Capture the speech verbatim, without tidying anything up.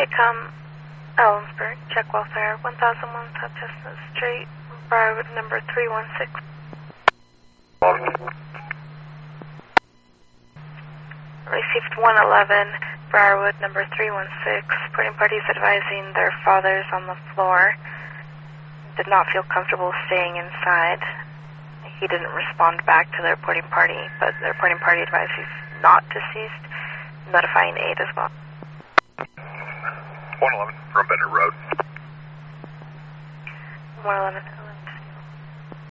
Pickham, Ellensburg, check welfare, one thousand one South Chestnut Street, Briarwood number three one six. Received one eleven, Briarwood number three one six. Reporting parties advising their fathers on the floor. Did not feel comfortable staying inside. He didn't respond back to the reporting party, but the reporting party advised he's not deceased, notifying aid as well. one eleven from Bender Road. one eleven.